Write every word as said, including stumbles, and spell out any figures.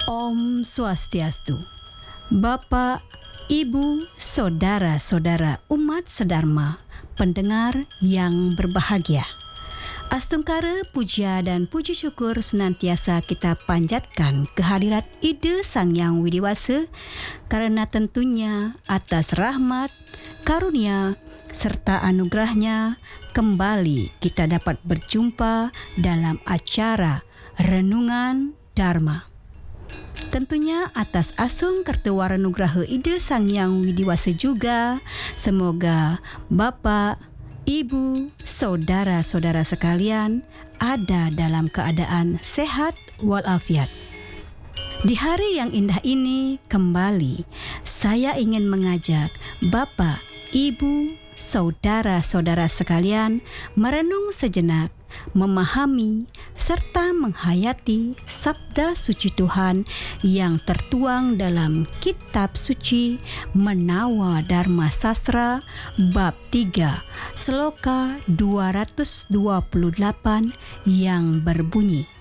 Om Swastiastu. Bapak, Ibu, Saudara-saudara umat sedharma, pendengar yang berbahagia. Astungkara puja dan puji syukur senantiasa kita panjatkan kehadirat Ida Sang Yang Widiwasa karena tentunya atas rahmat, karunia serta anugerahnya kembali kita dapat berjumpa dalam acara Renungan Dharma. Tentunya atas asung Kertawara Nugraha Ida Sang Yang Widiwasa juga, semoga Bapak, Ibu, saudara-saudara sekalian ada dalam keadaan sehat walafiat. Di hari yang indah ini kembali saya ingin mengajak Bapak, Ibu, saudara-saudara sekalian merenung sejenak, memahami serta menghayati sabda suci Tuhan yang tertuang dalam kitab suci Menawa Dharma Sastra bab tiga Sloka dua ratus dua puluh delapan yang berbunyi,